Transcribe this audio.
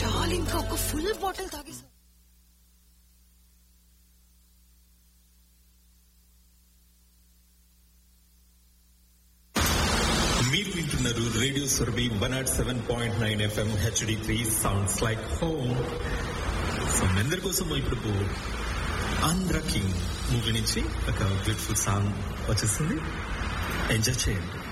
చాలు, ఇంకా ఒక ఫుల్ బాటిల్ తాగేసా. మీరు వింటున్నారు radio Surabhi 107.9 FM HD3 sounds like home. So మీ అందరి కోసం ఇప్పుడు ఆంధ్ర కింగ్ మూవీ నుంచి ఒక బ్యూటిఫుల్ సాంగ్ వచ్చేస్తుంది, ఎంజాయ్ చేయండి.